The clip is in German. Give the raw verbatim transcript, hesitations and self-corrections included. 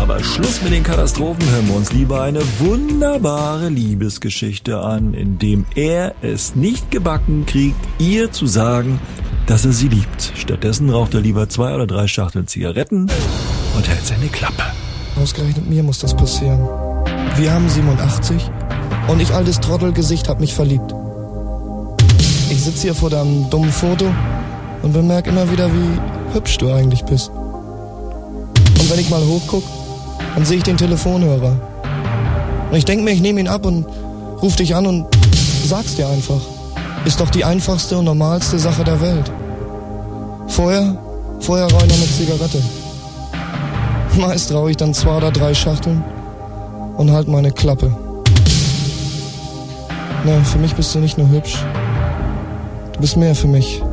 aber Schluss mit den Katastrophen. Hören wir uns lieber eine wunderbare Liebesgeschichte an, in dem er es nicht gebacken kriegt, ihr zu sagen, dass er sie liebt. Stattdessen raucht er lieber zwei oder drei Schachteln Zigaretten und hält seine Klappe. Ausgerechnet mir muss das passieren. Wir haben siebenundachtzig und ich, altes Trottelgesicht, hab mich verliebt. Ich sitze hier vor deinem dummen Foto und bemerke immer wieder, wie hübsch du eigentlich bist. Und wenn ich mal hochguck, dann sehe ich den Telefonhörer. Und ich denke mir, ich nehme ihn ab und ruf dich an und sag's dir einfach. Ist doch die einfachste und normalste Sache der Welt. Vorher, vorher rauche ich noch eine Zigarette. Meist rauche ich dann zwei oder drei Schachteln und halt meine Klappe. Ne, für mich bist du nicht nur hübsch. Du bist mehr für mich.